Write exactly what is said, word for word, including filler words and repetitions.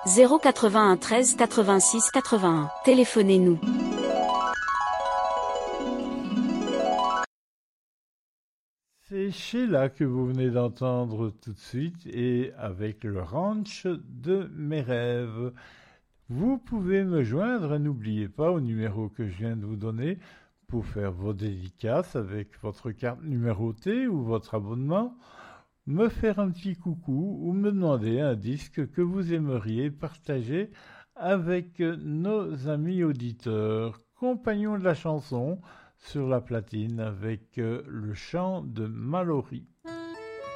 zéro quatre-vingt-un treize quatre-vingt-six quatre-vingt-un. Téléphonez-nous. C'est Sheila que vous venez d'entendre tout de suite et avec le ranch de mes rêves. Vous pouvez me joindre, n'oubliez pas, au numéro que je viens de vous donner pour faire vos dédicaces avec votre carte numérotée ou votre abonnement, me faire un petit coucou ou me demander un disque que vous aimeriez partager avec nos amis auditeurs, compagnons de la chanson, sur la platine avec le chant de Mallory.